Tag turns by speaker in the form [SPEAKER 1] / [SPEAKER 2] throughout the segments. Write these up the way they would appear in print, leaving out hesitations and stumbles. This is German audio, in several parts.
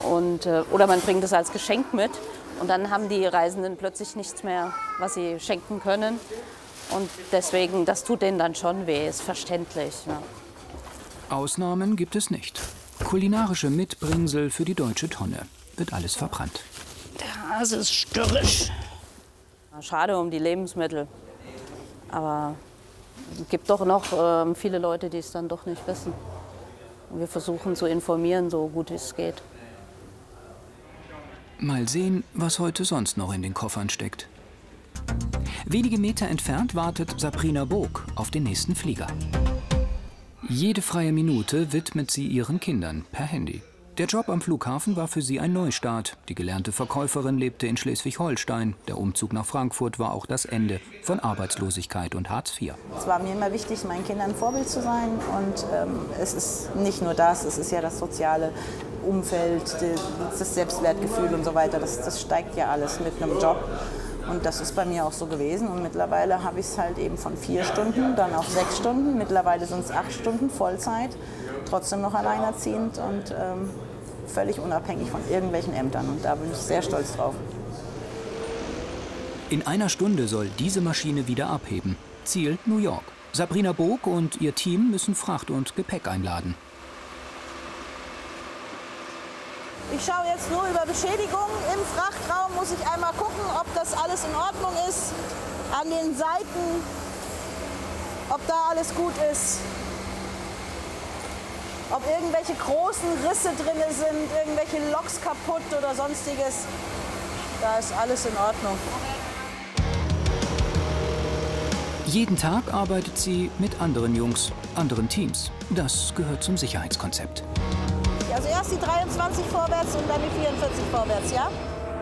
[SPEAKER 1] Oder man bringt es als Geschenk mit und dann haben die Reisenden plötzlich nichts mehr, was sie schenken können. Und deswegen, das tut denen dann schon weh, ist verständlich. Ne?
[SPEAKER 2] Ausnahmen gibt es nicht. Kulinarische Mitbringsel für die deutsche Tonne. Wird alles verbrannt.
[SPEAKER 1] Der Hase ist störrisch. Schade um die Lebensmittel. Aber es gibt doch noch viele Leute, die es dann doch nicht wissen. Und wir versuchen zu informieren, so gut es geht.
[SPEAKER 2] Mal sehen, was heute sonst noch in den Koffern steckt. Wenige Meter entfernt wartet Sabrina Bog auf den nächsten Flieger. Jede freie Minute widmet sie ihren Kindern per Handy. Der Job am Flughafen war für sie ein Neustart. Die gelernte Verkäuferin lebte in Schleswig-Holstein. Der Umzug nach Frankfurt war auch das Ende von Arbeitslosigkeit und Hartz IV.
[SPEAKER 3] Es war mir immer wichtig, meinen Kindern ein Vorbild zu sein. Und es ist nicht nur das, es ist ja das soziale Umfeld, das Selbstwertgefühl und so weiter. Das steigt ja alles mit einem Job. Und das ist bei mir auch so gewesen. Und mittlerweile habe ich es halt eben von 4 Stunden, dann auf 6 Stunden. Mittlerweile sind es 8 Stunden Vollzeit. Trotzdem noch alleinerziehend und völlig unabhängig von irgendwelchen Ämtern. Und da bin ich sehr stolz drauf.
[SPEAKER 2] In einer Stunde soll diese Maschine wieder abheben. Ziel New York. Sabrina Bog und ihr Team müssen Fracht und Gepäck einladen.
[SPEAKER 3] Ich schaue jetzt nur über Beschädigungen. Im Frachtraum muss ich einmal gucken, ob das alles in Ordnung ist. An den Seiten, ob da alles gut ist. Ob irgendwelche großen Risse drin sind, irgendwelche Loks kaputt oder sonstiges. Da ist alles in Ordnung.
[SPEAKER 2] Jeden Tag arbeitet sie mit anderen Jungs, anderen Teams. Das gehört zum Sicherheitskonzept.
[SPEAKER 3] Also erst die 23 vorwärts und dann die 44 vorwärts, ja?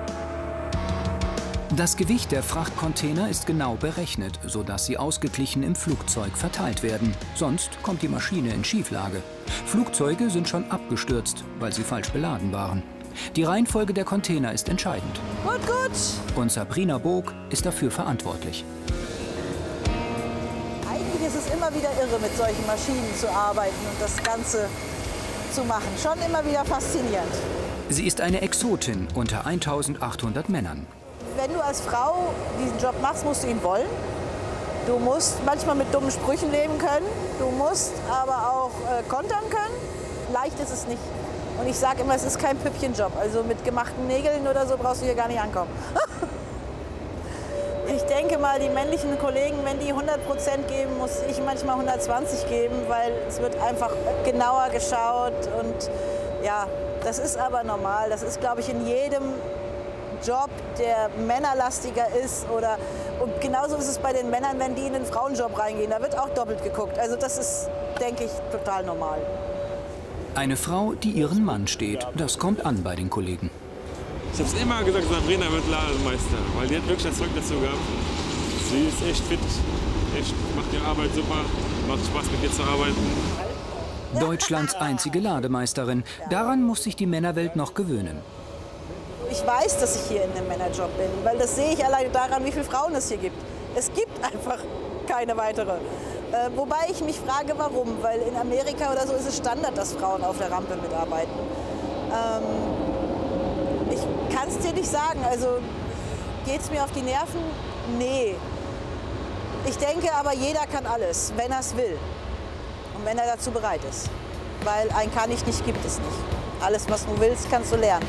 [SPEAKER 2] Das Gewicht der Frachtcontainer ist genau berechnet, sodass sie ausgeglichen im Flugzeug verteilt werden. Sonst kommt die Maschine in Schieflage. Flugzeuge sind schon abgestürzt, weil sie falsch beladen waren. Die Reihenfolge der Container ist entscheidend.
[SPEAKER 3] Gut, gut.
[SPEAKER 2] Und Sabrina Bog ist dafür verantwortlich.
[SPEAKER 3] Eigentlich ist es immer wieder irre, mit solchen Maschinen zu arbeiten und das Ganze zu machen. Schon immer wieder faszinierend.
[SPEAKER 2] Sie ist eine Exotin unter 1800 Männern.
[SPEAKER 3] Wenn du als Frau diesen Job machst, musst du ihn wollen. Du musst manchmal mit dummen Sprüchen leben können. Du musst aber auch kontern können. Leicht ist es nicht. Und ich sage immer, es ist kein Püppchenjob. Also mit gemachten Nägeln oder so brauchst du hier gar nicht ankommen. Ich denke mal, die männlichen Kollegen, wenn die 100% geben, muss ich manchmal 120 geben, weil es wird einfach genauer geschaut. Und ja, das ist aber normal. Das ist, glaube ich, in jedem Job, der männerlastiger ist. Und genauso ist es bei den Männern, wenn die in den Frauenjob reingehen. Da wird auch doppelt geguckt. Also das ist, denke ich, total normal.
[SPEAKER 2] Eine Frau, die ihren Mann steht, das kommt an bei den Kollegen.
[SPEAKER 4] Ich habe es immer gesagt, Sabrina wird Ladenmeister, weil die hat wirklich das Zeug dazu gehabt. Sie ist echt fit, macht ihre Arbeit super, macht Spaß mit ihr zu arbeiten.
[SPEAKER 2] Deutschlands einzige Lademeisterin. Daran muss sich die Männerwelt noch gewöhnen.
[SPEAKER 3] Ich weiß, dass ich hier in einem Männerjob bin, weil das sehe ich alleine daran, wie viele Frauen es hier gibt. Es gibt einfach keine weitere. Wobei ich mich frage, warum, weil in Amerika oder so ist es Standard, dass Frauen auf der Rampe mitarbeiten. Ich kann es dir nicht sagen, also geht es mir auf die Nerven? Nee. Ich denke aber, jeder kann alles, wenn er es will und wenn er dazu bereit ist. Weil ein kann ich nicht, gibt es nicht. Alles, was du willst, kannst du lernen.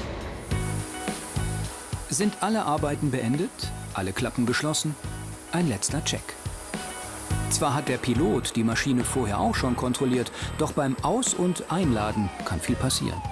[SPEAKER 2] Sind alle Arbeiten beendet? Alle Klappen geschlossen? Ein letzter Check. Zwar hat der Pilot die Maschine vorher auch schon kontrolliert, doch beim Aus- und Einladen kann viel passieren.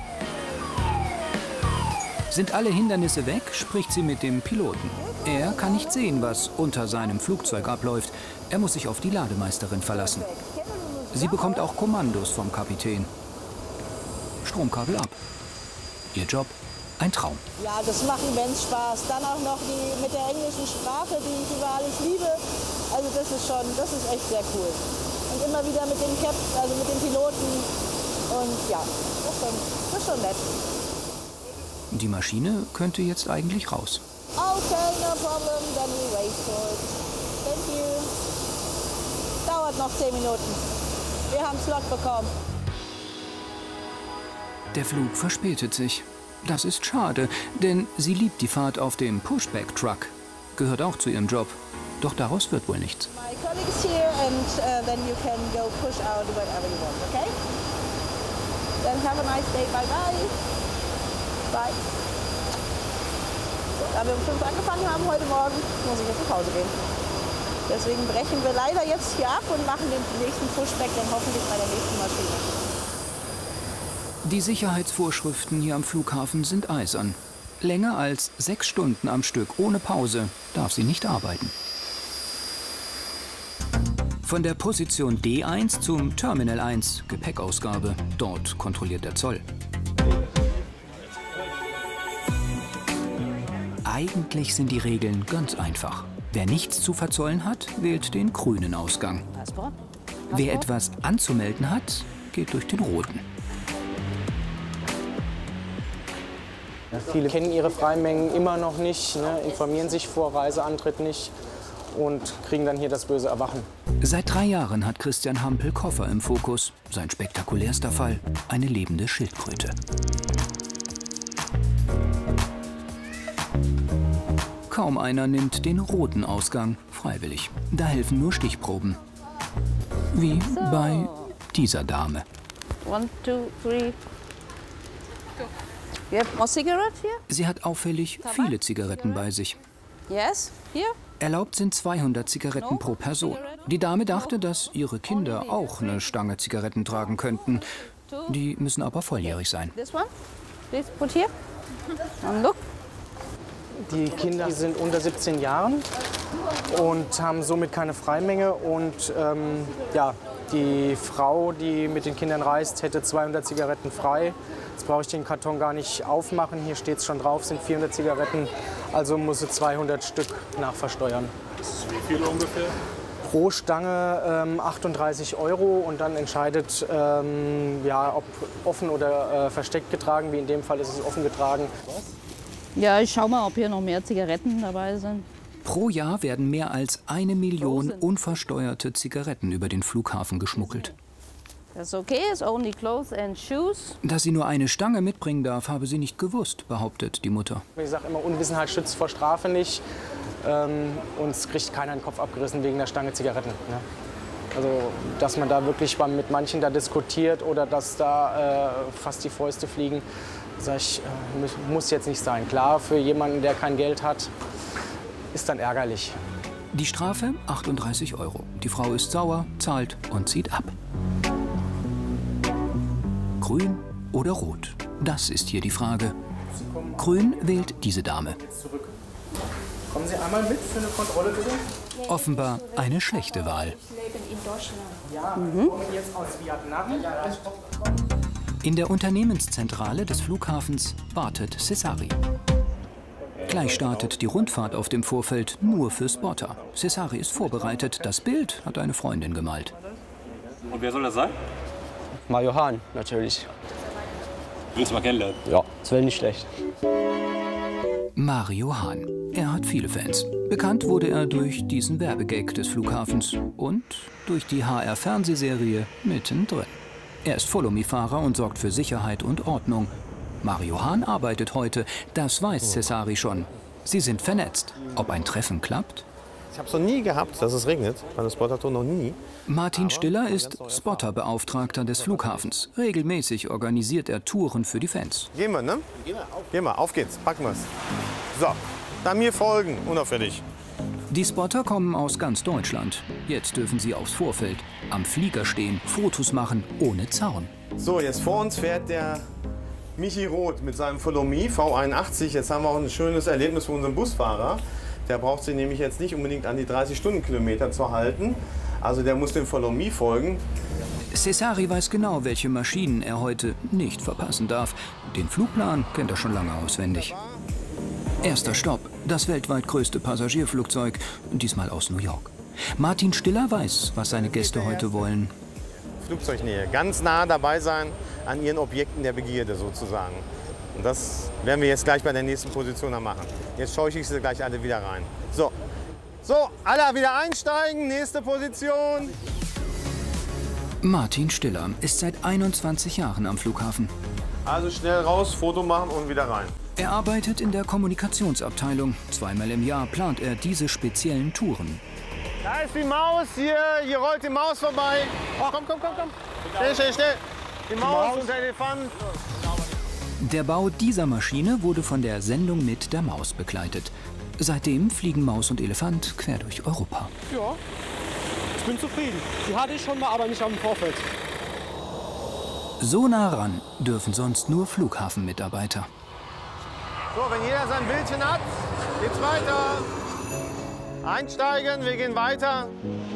[SPEAKER 2] Sind alle Hindernisse weg, spricht sie mit dem Piloten. Er kann nicht sehen, was unter seinem Flugzeug abläuft. Er muss sich auf die Lademeisterin verlassen. Sie bekommt auch Kommandos vom Kapitän. Stromkabel ab. Ihr Job? Ein Traum.
[SPEAKER 3] Ja, das macht immens Spaß. Dann auch noch die mit der englischen Sprache, die ich über alles liebe. Also das ist echt sehr cool. Und immer wieder mit den Caps, also mit den Piloten. Und ja, das ist schon nett.
[SPEAKER 2] Die Maschine könnte jetzt eigentlich raus.
[SPEAKER 3] Okay, no problem, then we wait for it. Thank you. Dauert noch 10 Minuten. Wir haben Slot bekommen.
[SPEAKER 2] Der Flug verspätet sich. Das ist schade, denn sie liebt die Fahrt auf dem Pushback-Truck. Gehört auch zu ihrem Job. Doch daraus wird wohl nichts.
[SPEAKER 3] My colleague is here and then you can go push out wherever you want, okay? Then have a nice day, bye bye. Bye. So, da wir um 5 angefangen haben heute Morgen, muss ich jetzt nach Hause gehen. Deswegen brechen wir leider jetzt hier ab und machen den nächsten Pushback dann hoffentlich bei der nächsten Maschine.
[SPEAKER 2] Die Sicherheitsvorschriften hier am Flughafen sind eisern. Länger als 6 Stunden am Stück ohne Pause darf sie nicht arbeiten. Von der Position D1 zum Terminal 1, Gepäckausgabe. Dort kontrolliert der Zoll. Eigentlich sind die Regeln ganz einfach. Wer nichts zu verzollen hat, wählt den grünen Ausgang. Wer etwas anzumelden hat, geht durch den roten.
[SPEAKER 5] Ja, viele kennen ihre Freimengen immer noch nicht, ne, informieren sich vor Reiseantritt nicht und kriegen dann hier das böse Erwachen.
[SPEAKER 2] Seit 3 Jahren hat Christian Hampel Koffer im Fokus. Sein spektakulärster Fall: eine lebende Schildkröte. Kaum einer nimmt den roten Ausgang freiwillig. Da helfen nur Stichproben. Wie bei dieser Dame.
[SPEAKER 1] 1, 2, 3. You have more cigarettes here?
[SPEAKER 2] Sie hat auffällig viele Zigaretten bei sich.
[SPEAKER 1] Yes, here.
[SPEAKER 2] Erlaubt sind 200 Zigaretten pro Person. Die Dame dachte, dass ihre Kinder auch eine Stange Zigaretten tragen könnten. Die müssen aber volljährig sein.
[SPEAKER 1] This one, please put here. And look.
[SPEAKER 5] Die Kinder sind unter 17 Jahren und haben somit keine Freimenge. Und ja, die Frau, die mit den Kindern reist, hätte 200 Zigaretten frei. Jetzt brauche ich den Karton gar nicht aufmachen. Hier steht es schon drauf, sind 400 Zigaretten. Also muss sie 200 Stück nachversteuern.
[SPEAKER 4] Wie viel ungefähr?
[SPEAKER 5] Pro Stange 38 € und dann entscheidet, ja, ob offen oder versteckt getragen. Wie in dem Fall ist es offen getragen.
[SPEAKER 1] Ja, ich schau mal, ob hier noch mehr Zigaretten dabei sind.
[SPEAKER 2] Pro Jahr werden mehr als 1 Million unversteuerte Zigaretten über den Flughafen geschmuggelt.
[SPEAKER 1] That's okay, it's only clothes and shoes.
[SPEAKER 2] Dass sie nur eine Stange mitbringen darf, habe sie nicht gewusst, behauptet die Mutter.
[SPEAKER 5] Ich sage immer, Unwissenheit schützt vor Strafe nicht. Und es kriegt keiner den Kopf abgerissen wegen der Stange Zigaretten. Ne? Also, dass man da wirklich mit manchen da diskutiert oder dass da fast die Fäuste fliegen, sag ich, muss jetzt nicht sein. Klar, für jemanden, der kein Geld hat, ist dann ärgerlich.
[SPEAKER 2] Die Strafe 38 €. Die Frau ist sauer, zahlt und zieht ab. Grün oder rot? Das ist hier die Frage. Grün wählt diese Dame.
[SPEAKER 5] Kommen Sie einmal mit für eine Kontrolle, bitte?
[SPEAKER 2] Offenbar eine schlechte Wahl.
[SPEAKER 6] Ich lebe in Deutschland.
[SPEAKER 5] Ja, wir kommen jetzt aus Vietnam.
[SPEAKER 2] In der Unternehmenszentrale des Flughafens wartet Cesari. Gleich startet die Rundfahrt auf dem Vorfeld nur für Spotter. Cesari ist vorbereitet. Das Bild hat eine Freundin gemalt.
[SPEAKER 7] Und wer soll das sein?
[SPEAKER 8] Mario Hahn, natürlich.
[SPEAKER 7] Willst du mal kennenlernen?
[SPEAKER 8] Ja, das wäre nicht schlecht.
[SPEAKER 2] Mario Hahn. Er hat viele Fans. Bekannt wurde er durch diesen Werbegag des Flughafens und durch die HR-Fernsehserie Mittendrin. Er ist Follow-Me-Fahrer und sorgt für Sicherheit und Ordnung. Mario Hahn arbeitet heute, das weiß Cesari schon. Sie sind vernetzt. Ob ein Treffen klappt?
[SPEAKER 9] Ich habe es noch nie gehabt, dass es regnet. Bei einem Spottertour noch nie.
[SPEAKER 2] Martin Stiller ist Spotterbeauftragter des Flughafens. Regelmäßig organisiert er Touren für die Fans.
[SPEAKER 9] Gehen wir, ne? Gehen wir, auf geht's, packen wir's. So, dann mir folgen, unauffällig.
[SPEAKER 2] Die Spotter kommen aus ganz Deutschland. Jetzt dürfen sie aufs Vorfeld, am Flieger stehen, Fotos machen, ohne Zaun.
[SPEAKER 9] So, jetzt vor uns fährt der Michi Roth mit seinem Follow Me V81. Jetzt haben wir auch ein schönes Erlebnis für unseren Busfahrer. Der braucht sich nämlich jetzt nicht unbedingt an die 30 Stundenkilometer zu halten. Also der muss dem Follow Me folgen.
[SPEAKER 2] Cesari weiß genau, welche Maschinen er heute nicht verpassen darf. Den Flugplan kennt er schon lange auswendig. Erster Stopp, das weltweit größte Passagierflugzeug, diesmal aus New York. Martin Stiller weiß, was seine Gäste heute wollen.
[SPEAKER 9] Flugzeugnähe, ganz nah dabei sein an ihren Objekten der Begierde sozusagen. Und das werden wir jetzt gleich bei der nächsten Position dann machen. Jetzt scheuche ich sie gleich alle wieder rein. So, alle wieder einsteigen, nächste Position.
[SPEAKER 2] Martin Stiller ist seit 21 Jahren am Flughafen.
[SPEAKER 9] Also schnell raus, Foto machen und wieder rein.
[SPEAKER 2] Er arbeitet in der Kommunikationsabteilung. Zweimal im Jahr plant er diese speziellen Touren.
[SPEAKER 9] Da ist die Maus, hier rollt die Maus vorbei. Komm. Schnell. Die Maus und der Elefant.
[SPEAKER 2] Der Bau dieser Maschine wurde von der Sendung mit der Maus begleitet. Seitdem fliegen Maus und Elefant quer durch Europa.
[SPEAKER 5] Ja, ich bin zufrieden. Die hatte ich schon mal, aber nicht am Vorfeld.
[SPEAKER 2] So nah ran dürfen sonst nur Flughafenmitarbeiter.
[SPEAKER 9] So, wenn jeder sein Bildchen hat, geht's weiter. Einsteigen, wir gehen weiter.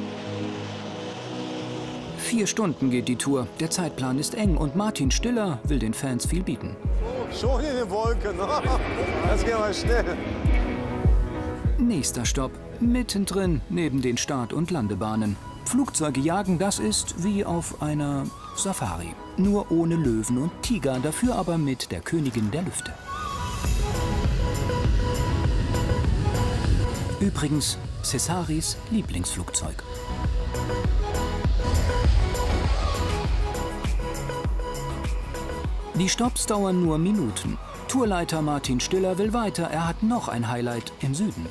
[SPEAKER 2] 4 Stunden geht die Tour. Der Zeitplan ist eng und Martin Stiller will den Fans viel bieten.
[SPEAKER 9] Schon in den Wolken. Das geht mal schnell.
[SPEAKER 2] Nächster Stopp, mittendrin neben den Start- und Landebahnen. Flugzeuge jagen, das ist wie auf einer Safari. Nur ohne Löwen und Tiger, dafür aber mit der Königin der Lüfte. Übrigens Cesaris Lieblingsflugzeug. Die Stopps dauern nur Minuten. Tourleiter Martin Stiller will weiter. Er hat noch ein Highlight im Süden.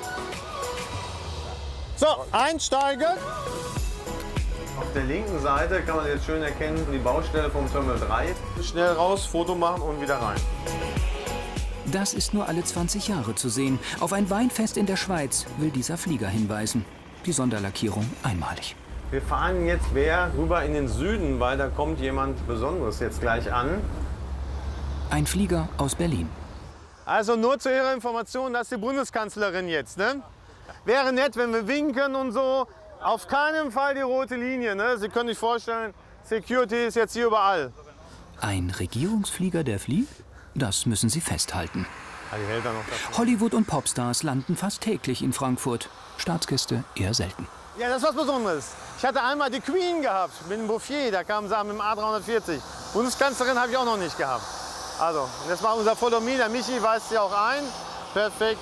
[SPEAKER 9] So, einsteigen. Auf der linken Seite kann man jetzt schön erkennen, die Baustelle vom Terminal 3. Schnell raus, Foto machen und wieder rein.
[SPEAKER 2] Das ist nur alle 20 Jahre zu sehen. Auf ein Weinfest in der Schweiz will dieser Flieger hinweisen. Die Sonderlackierung einmalig.
[SPEAKER 9] Wir fahren jetzt rüber in den Süden, weil da kommt jemand Besonderes jetzt gleich an.
[SPEAKER 2] Ein Flieger aus Berlin.
[SPEAKER 9] Also nur zu Ihrer Information, das ist die Bundeskanzlerin jetzt. Ne? Wäre nett, wenn wir winken und so. Auf keinen Fall die rote Linie. Ne? Sie können sich vorstellen, Security ist jetzt hier überall.
[SPEAKER 2] Ein Regierungsflieger, der fliegt? Das müssen Sie festhalten.
[SPEAKER 9] Die hält da noch das.
[SPEAKER 2] Hollywood- und Popstars landen fast täglich in Frankfurt. Staatsgäste eher selten.
[SPEAKER 9] Ja, das ist was Besonderes. Ich hatte einmal die Queen gehabt mit dem Bouffier, da kam sie mit dem A340. Bundeskanzlerin habe ich auch noch nicht gehabt. Also, und jetzt mal unser Follow-Me, der Michi weist sie auch ein. Perfekt.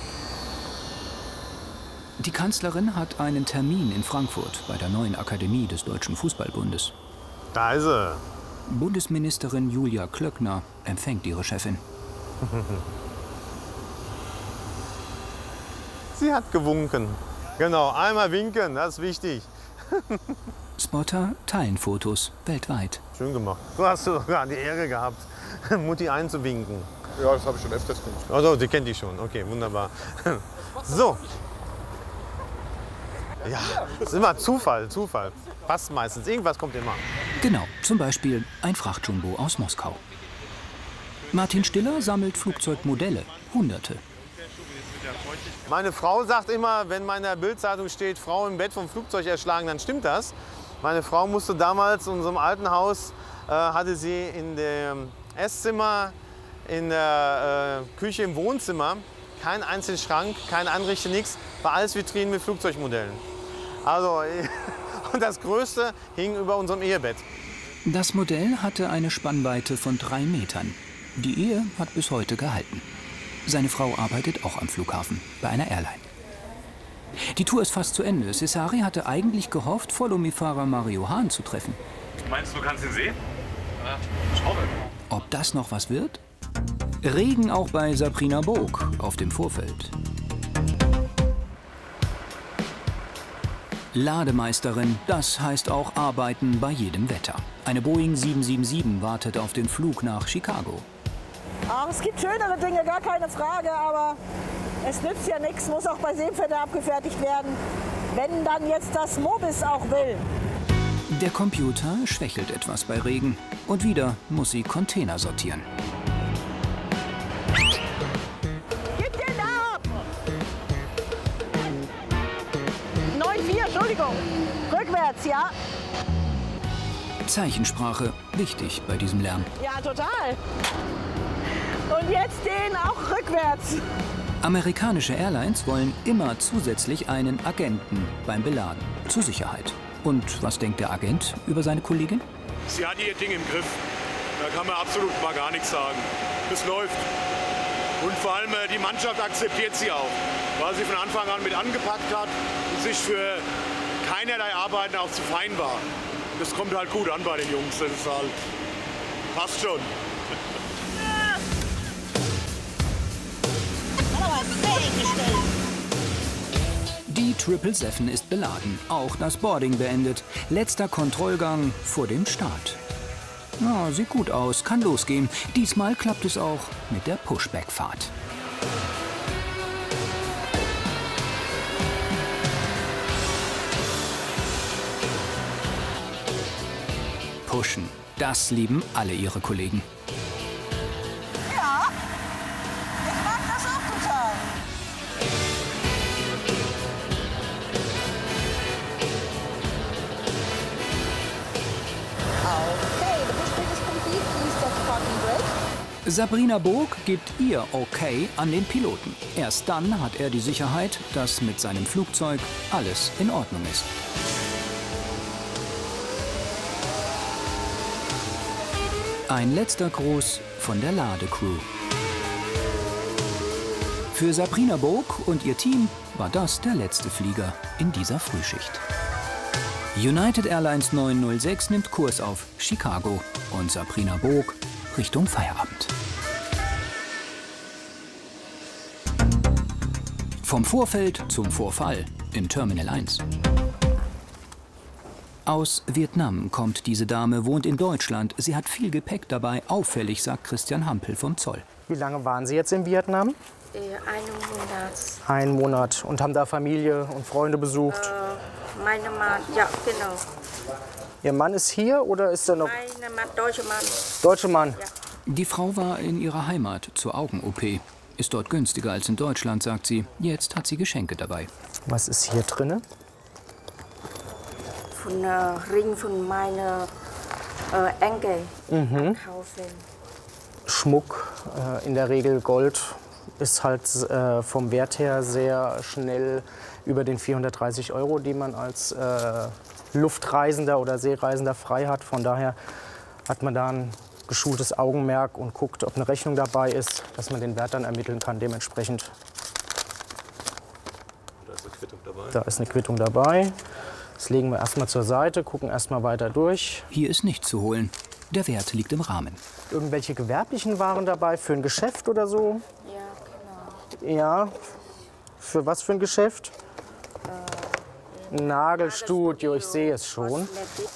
[SPEAKER 2] Die Kanzlerin hat einen Termin in Frankfurt bei der neuen Akademie des Deutschen Fußballbundes.
[SPEAKER 9] Da ist sie.
[SPEAKER 2] Bundesministerin Julia Klöckner empfängt ihre Chefin.
[SPEAKER 9] Sie hat gewunken. Genau, einmal winken, das ist wichtig.
[SPEAKER 2] Spotter teilen Fotos weltweit.
[SPEAKER 9] Schön gemacht. Du hast sogar die Ehre gehabt, Mutti einzuwinken.
[SPEAKER 6] Ja, das habe ich schon öfters gemacht.
[SPEAKER 9] Also, die kennt die schon. Okay, wunderbar. So. Ja, das ist immer Zufall. Passt meistens. Irgendwas kommt immer.
[SPEAKER 2] Genau, zum Beispiel ein Frachtjumbo aus Moskau. Martin Stiller sammelt Flugzeugmodelle, Hunderte.
[SPEAKER 9] Meine Frau sagt immer, wenn in der Bildzeitung steht, Frau im Bett vom Flugzeug erschlagen, dann stimmt das. Meine Frau musste damals in unserem alten Haus, hatte sie in dem Esszimmer, in der Küche, im Wohnzimmer, keinen einzigen Schrank, keine Einrichtung, nichts, war alles Vitrinen mit Flugzeugmodellen. Also, und das Größte hing über unserem Ehebett.
[SPEAKER 2] Das Modell hatte eine Spannweite von 3 Metern. Die Ehe hat bis heute gehalten. Seine Frau arbeitet auch am Flughafen, bei einer Airline. Die Tour ist fast zu Ende. Cesari hatte eigentlich gehofft, Follow-Me-Fahrer Mario Hahn zu treffen.
[SPEAKER 7] Meinst du, kannst ihn sehen? Ja, ich hoffe.
[SPEAKER 2] Ob das noch was wird? Regen auch bei Sabrina Book auf dem Vorfeld. Lademeisterin, das heißt auch arbeiten bei jedem Wetter. Eine Boeing 777 wartet auf den Flug nach Chicago.
[SPEAKER 10] Ach, es gibt schönere Dinge, gar keine Frage, aber es nützt ja nichts, muss auch bei Seewetter abgefertigt werden, wenn dann jetzt das Mobis auch will.
[SPEAKER 2] Der Computer schwächelt etwas bei Regen und wieder muss sie Container sortieren.
[SPEAKER 10] Gib den ab! 9,4, Entschuldigung. Rückwärts, ja?
[SPEAKER 2] Zeichensprache, wichtig bei diesem Lärm.
[SPEAKER 10] Ja, total. Und jetzt den auch rückwärts.
[SPEAKER 2] Amerikanische Airlines wollen immer zusätzlich einen Agenten beim Beladen, zur Sicherheit. Und was denkt der Agent über seine Kollegin?
[SPEAKER 11] Sie hat ihr Ding im Griff. Da kann man absolut mal gar nichts sagen. Es läuft. Und vor allem die Mannschaft akzeptiert sie auch, weil sie von Anfang an mit angepackt hat und sich für keinerlei Arbeiten auch zu fein war. Das kommt halt gut an bei den Jungs. Das ist halt, passt schon.
[SPEAKER 2] Die 777 ist beladen, auch das Boarding beendet. Letzter Kontrollgang vor dem Start. Ja, sieht gut aus, kann losgehen. Diesmal klappt es auch mit der Pushback-Fahrt. Pushen, das lieben alle ihre Kollegen.
[SPEAKER 10] Ja, ich mag das auch total.
[SPEAKER 12] Okay, the pushback is complete. Please stop the parking brake.
[SPEAKER 2] Sabrina Boog gibt ihr Okay an den Piloten. Erst dann hat er die Sicherheit, dass mit seinem Flugzeug alles in Ordnung ist. Ein letzter Gruß von der Ladecrew. Für Sabrina Boog und ihr Team war das der letzte Flieger in dieser Frühschicht. United Airlines 906 nimmt Kurs auf Chicago und Sabrina Boog Richtung Feierabend. Vom Vorfeld zum Vorfall im Terminal 1. Aus Vietnam kommt diese Dame, wohnt in Deutschland. Sie hat viel Gepäck dabei. Auffällig, sagt Christian Hampel vom Zoll.
[SPEAKER 5] Wie lange waren Sie jetzt in Vietnam?
[SPEAKER 13] 1 Monat.
[SPEAKER 5] 1 Monat. Und haben da Familie und Freunde besucht?
[SPEAKER 13] Mein Mann, ja, genau.
[SPEAKER 5] Ihr Mann ist hier oder ist er noch?
[SPEAKER 13] Mein Mann, deutscher Mann.
[SPEAKER 5] Deutscher Mann?
[SPEAKER 13] Ja.
[SPEAKER 2] Die Frau war in ihrer Heimat zur Augen-OP. Ist dort günstiger als in Deutschland, sagt sie. Jetzt hat sie Geschenke dabei.
[SPEAKER 5] Was ist hier drin?
[SPEAKER 13] Von Ring von meiner Enkel kaufen.
[SPEAKER 5] Schmuck, in der Regel Gold, ist halt vom Wert her sehr schnell über den 430 €, die man als Luftreisender oder Seereisender frei hat. Von daher hat man da ein geschultes Augenmerk und guckt, ob eine Rechnung dabei ist, dass man den Wert dann ermitteln kann dementsprechend.
[SPEAKER 7] Da ist eine Quittung dabei.
[SPEAKER 5] Da ist eine Quittung dabei. Das legen wir erstmal zur Seite, gucken erstmal weiter durch.
[SPEAKER 2] Hier ist nichts zu holen. Der Wert liegt im Rahmen.
[SPEAKER 5] Irgendwelche gewerblichen Waren dabei für ein Geschäft oder so?
[SPEAKER 13] Ja, genau.
[SPEAKER 5] Ja. Für was für ein Geschäft? Nagelstudio, ich sehe es schon.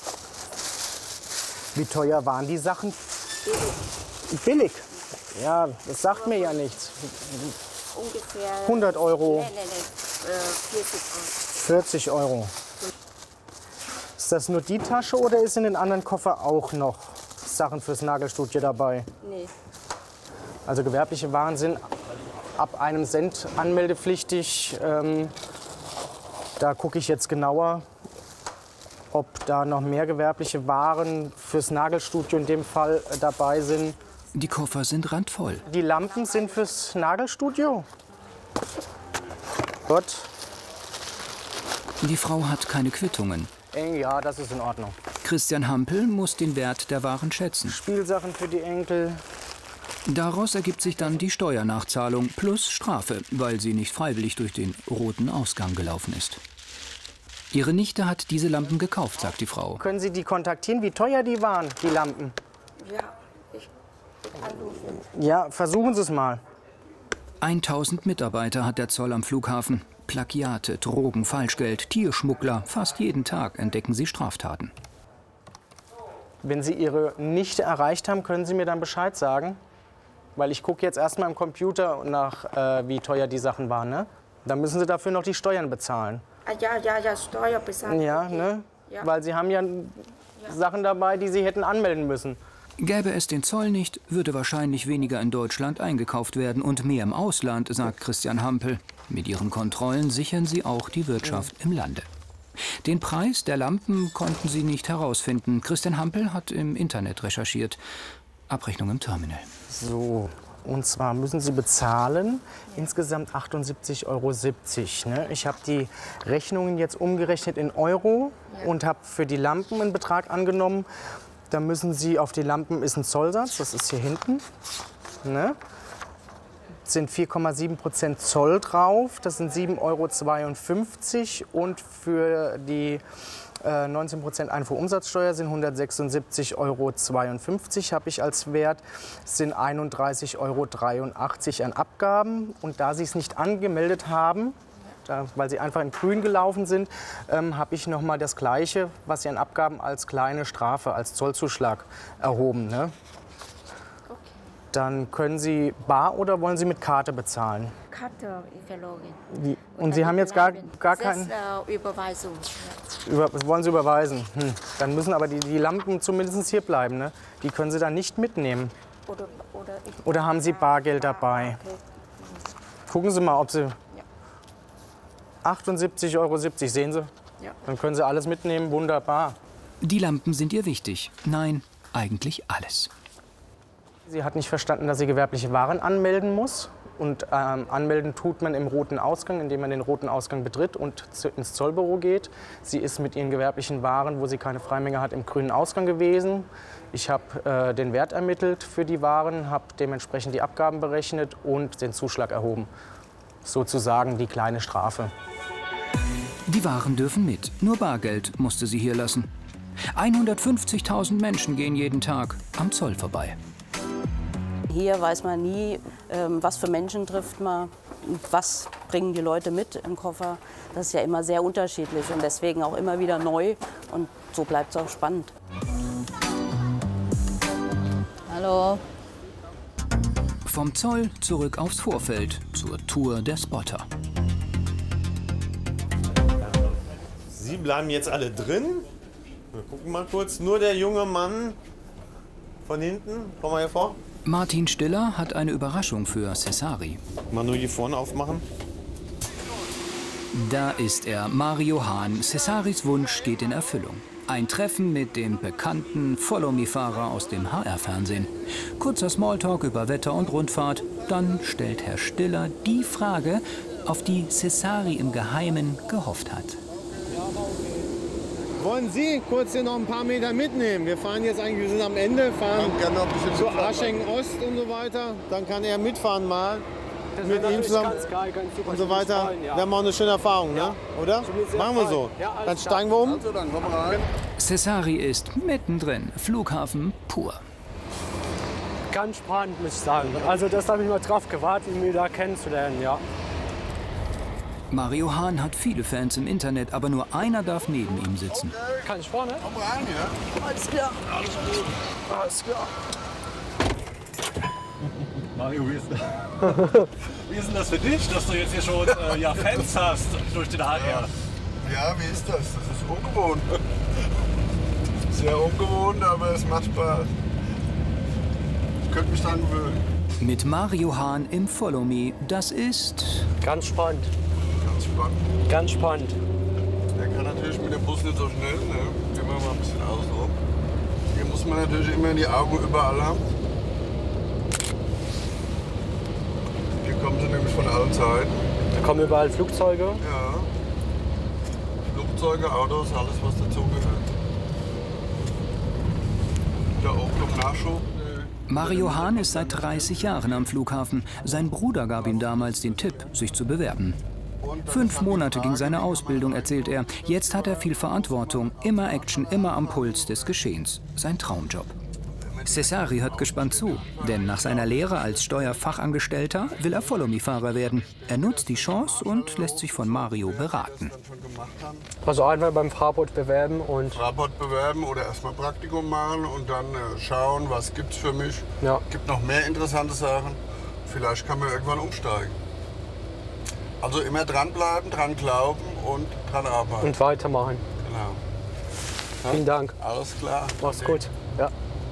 [SPEAKER 5] Wie teuer waren die Sachen? Billig. Ja, das sagt mir ja nichts.
[SPEAKER 13] Ungefähr
[SPEAKER 5] 100 €.
[SPEAKER 13] Nee,
[SPEAKER 5] 40 €. Ist das nur die Tasche oder ist in den anderen Koffer auch noch Sachen fürs Nagelstudio dabei?
[SPEAKER 13] Nee.
[SPEAKER 5] Also gewerbliche Waren sind ab 1 Cent anmeldepflichtig. Da gucke ich jetzt genauer, ob da noch mehr gewerbliche Waren fürs Nagelstudio in dem Fall dabei sind.
[SPEAKER 2] Die Koffer sind randvoll.
[SPEAKER 5] Die Lampen sind fürs Nagelstudio? Gott.
[SPEAKER 2] Die Frau hat keine Quittungen.
[SPEAKER 5] Ja, das ist in Ordnung.
[SPEAKER 2] Christian Hampel muss den Wert der Waren schätzen.
[SPEAKER 5] Spielsachen für die Enkel.
[SPEAKER 2] Daraus ergibt sich dann die Steuernachzahlung plus Strafe, weil sie nicht freiwillig durch den roten Ausgang gelaufen ist. Ihre Nichte hat diese Lampen gekauft, sagt die Frau.
[SPEAKER 5] Können Sie die kontaktieren, wie teuer die waren, die Lampen?
[SPEAKER 13] Ja, ich anrufen.
[SPEAKER 5] Ja, versuchen Sie es mal.
[SPEAKER 2] 1000 Mitarbeiter hat der Zoll am Flughafen. Plagiate, Drogen, Falschgeld, Tierschmuggler. Fast jeden Tag entdecken sie Straftaten.
[SPEAKER 5] Wenn Sie Ihre Nichte erreicht haben, können Sie mir dann Bescheid sagen? Weil ich gucke jetzt erstmal im Computer nach, wie teuer die Sachen waren. Ne? Dann müssen Sie dafür noch die Steuern bezahlen.
[SPEAKER 13] Ja, Steuer bezahlen.
[SPEAKER 5] Ja, ne?
[SPEAKER 13] Ja.
[SPEAKER 5] Weil Sie haben ja Sachen dabei, die Sie hätten anmelden müssen.
[SPEAKER 2] Gäbe es den Zoll nicht, würde wahrscheinlich weniger in Deutschland eingekauft werden und mehr im Ausland, sagt Christian Hampel. Mit ihren Kontrollen sichern sie auch die Wirtschaft im Lande. Den Preis der Lampen konnten sie nicht herausfinden. Christian Hampel hat im Internet recherchiert. Abrechnung im Terminal.
[SPEAKER 5] So, und zwar müssen Sie bezahlen insgesamt 78,70 €. Ne? Ich habe die Rechnungen jetzt umgerechnet in Euro und habe für die Lampen einen Betrag angenommen. Da müssen Sie auf die Lampen, ist ein Zollsatz, das ist hier hinten. Ne? Sind 4,7% Zoll drauf, das sind 7,52 € und für die 19% Einfuhrumsatzsteuer sind 176,52 € habe ich als Wert, sind 31,83 € an Abgaben. Und da Sie es nicht angemeldet haben, weil sie einfach in grün gelaufen sind, habe ich noch mal das Gleiche, was sie an Abgaben als kleine Strafe, als Zollzuschlag erhoben. Ne?
[SPEAKER 13] Okay.
[SPEAKER 5] Dann können Sie bar oder wollen Sie mit Karte bezahlen?
[SPEAKER 13] Karte verloren.
[SPEAKER 5] Und Sie haben jetzt gar keinen...
[SPEAKER 13] Überweisung.
[SPEAKER 5] Wollen Sie überweisen? Dann müssen aber die Lampen zumindest hier bleiben. Ne? Die können Sie dann nicht mitnehmen. Oder haben Sie Bargeld dabei?
[SPEAKER 13] Okay.
[SPEAKER 5] Gucken Sie mal, ob Sie... 78,70 Euro, sehen Sie?
[SPEAKER 13] Ja.
[SPEAKER 5] Dann können Sie alles mitnehmen, wunderbar.
[SPEAKER 2] Die Lampen sind ihr wichtig. Nein, eigentlich alles.
[SPEAKER 5] Sie hat nicht verstanden, dass sie gewerbliche Waren anmelden muss. Und anmelden tut man im roten Ausgang, indem man den roten Ausgang betritt und ins Zollbüro geht. Sie ist mit ihren gewerblichen Waren, wo sie keine Freimenge hat, im grünen Ausgang gewesen. Ich habe den Wert ermittelt für die Waren, habe dementsprechend die Abgaben berechnet und den Zuschlag erhoben. Sozusagen die kleine Strafe.
[SPEAKER 2] Die Waren dürfen mit. Nur Bargeld musste sie hier lassen. 150.000 Menschen gehen jeden Tag am Zoll vorbei.
[SPEAKER 1] Hier weiß man nie, was für Menschen trifft man, was bringen die Leute mit im Koffer. Das ist ja immer sehr unterschiedlich und deswegen auch immer wieder neu und so bleibt es auch spannend. Hallo.
[SPEAKER 2] Vom Zoll zurück aufs Vorfeld, zur Tour der Spotter.
[SPEAKER 9] Sie bleiben jetzt alle drin. Wir gucken mal kurz. Nur der junge Mann von hinten. Komm mal hier vor.
[SPEAKER 2] Martin Stiller hat eine Überraschung für Cesari.
[SPEAKER 9] Mal nur hier vorne aufmachen.
[SPEAKER 2] Da ist er, Mario Hahn. Cesaris Wunsch geht in Erfüllung. Ein Treffen mit dem bekannten Follow-Me-Fahrer aus dem HR-Fernsehen. Kurzer Smalltalk über Wetter und Rundfahrt. Dann stellt Herr Stiller die Frage, auf die Cesari im Geheimen gehofft hat.
[SPEAKER 9] Wollen Sie kurz hier noch ein paar Meter mitnehmen? Wir fahren jetzt eigentlich, wir sind am Ende, fahren zu Arschengen Ost und so weiter. Dann kann er mitfahren mal.
[SPEAKER 5] Das
[SPEAKER 9] mit ihm zusammen
[SPEAKER 5] ganz geil, ganz super.
[SPEAKER 9] und so weiter.
[SPEAKER 5] Freuen, ja.
[SPEAKER 9] Wir haben auch eine schöne Erfahrung, ne? Oder? Machen wir so.
[SPEAKER 5] Ja,
[SPEAKER 9] dann steigen wir um.
[SPEAKER 6] Also, dann kommen wir rein.
[SPEAKER 2] Cesari ist mittendrin. Flughafen pur.
[SPEAKER 5] Ganz spannend, muss ich sagen. Also das habe ich mal drauf gewartet, ihn wieder kennenzulernen, ja.
[SPEAKER 2] Mario Hahn hat viele Fans im Internet, aber nur einer darf neben ihm sitzen.
[SPEAKER 5] Kann ich vorne?
[SPEAKER 6] Komm rein, ja?
[SPEAKER 5] Alles klar.
[SPEAKER 6] Alles gut.
[SPEAKER 5] Alles klar.
[SPEAKER 7] Mario, wie ist denn das für dich, dass du jetzt hier schon Fans hast durch den HR?
[SPEAKER 6] Ja, wie ist das? Das ist ungewohnt. Sehr ungewohnt, aber es macht Spaß. Ich könnte mich dran gewöhnen.
[SPEAKER 2] Mit Mario Hahn im Follow Me, das ist...
[SPEAKER 5] Ganz spannend.
[SPEAKER 6] Ganz spannend.
[SPEAKER 5] Ganz spannend.
[SPEAKER 6] Der kann natürlich mit dem Bus nicht so schnell, ne? Gehen wir mal ein bisschen außenrum. Hier muss man natürlich immer die Augen überall haben. Hier kommen sie nämlich von allen Seiten.
[SPEAKER 5] Da kommen überall Flugzeuge.
[SPEAKER 6] Ja. Flugzeuge, Autos, alles was dazugehört. Da oben kommt Nachschub.
[SPEAKER 2] Mario Hahn ist seit 30 Jahren am Flughafen. Sein Bruder gab ihm damals den Tipp, sich zu bewerben. 5 Monate ging seine Ausbildung, erzählt er. Jetzt hat er viel Verantwortung, immer Action, immer am Puls des Geschehens. Sein Traumjob. Cesari hört gespannt zu, denn nach seiner Lehre als Steuerfachangestellter will er Follow-Me-Fahrer werden. Er nutzt die Chance und lässt sich von Mario beraten.
[SPEAKER 5] Also einfach beim Fraport bewerben und...
[SPEAKER 6] Fraport bewerben oder erstmal Praktikum machen und dann schauen, was gibt's für mich.
[SPEAKER 5] Ja.
[SPEAKER 6] Gibt noch mehr interessante Sachen. Vielleicht kann man irgendwann umsteigen. Also immer dranbleiben, dran glauben und dran arbeiten.
[SPEAKER 5] Und weitermachen.
[SPEAKER 6] Genau. Ja?
[SPEAKER 5] Vielen Dank.
[SPEAKER 6] Alles klar.
[SPEAKER 5] Mach's gut. Ja.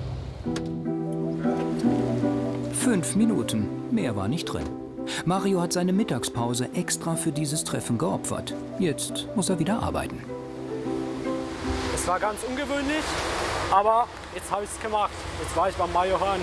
[SPEAKER 2] 5 Minuten, mehr war nicht drin. Mario hat seine Mittagspause extra für dieses Treffen geopfert. Jetzt muss er wieder arbeiten.
[SPEAKER 5] Es war ganz ungewöhnlich, aber jetzt habe ich es gemacht. Jetzt war ich beim Mario Hahn.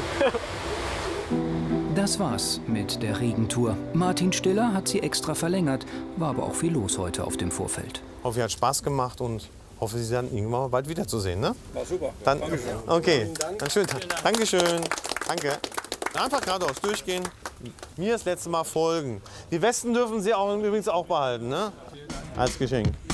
[SPEAKER 2] Das war's mit der Regentour. Martin Stiller hat sie extra verlängert, war aber auch viel los heute auf dem Vorfeld.
[SPEAKER 9] Ich hoffe, es hat Spaß gemacht und hoffe, Sie dann irgendwann mal bald wiederzusehen. Ne?
[SPEAKER 7] War super.
[SPEAKER 9] Dann, okay, dann schön. Dankeschön. Danke. Einfach geradeaus durchgehen. Mir das letzte Mal folgen. Die Westen dürfen Sie auch, übrigens auch behalten, ne? Als Geschenk.